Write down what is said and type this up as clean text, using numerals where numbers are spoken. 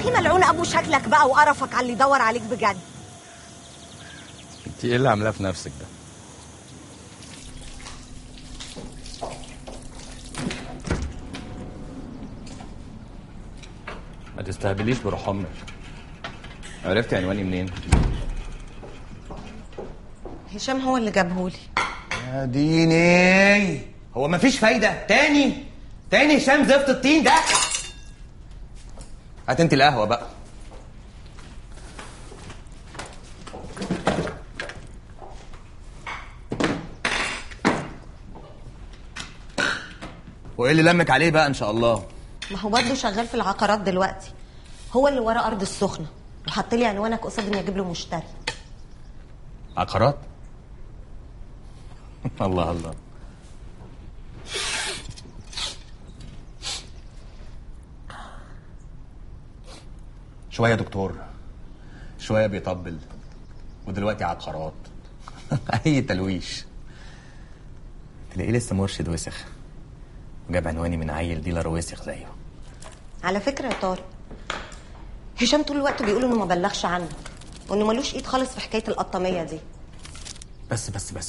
اخي ملعون ابو شكلك بقى وقرفك على اللي يدور عليك بجد. انت ايه اللي عاملاه في نفسك ده؟ ما تستهبليش بروح امك. عرفتي عنواني منين؟ هشام هو اللي جابهولي. يا ديني، هو مفيش فايده؟ تاني هشام زفت الطين ده. هات انت القهوه بقى. وايه اللي لمك عليه بقى ان شاء الله؟ ما هو برضه شغال في العقارات دلوقتي، هو اللي ورا ارض السخنه وحط لي عنوانك قصاد اني اجيب له مشتري. عقارات؟ الله الله. شويه دكتور، شويه بيطبل، ودلوقتي عقارات. اي تلويش. تلاقيه لسه مرشد وسخ وجاب عنواني من عيل ديلر وسخ زيه. على فكره يا طارق، هشام طول الوقت بيقول انه ما بلغش عنك وانه ملوش ايد خالص في حكايه القطاميه دي. بس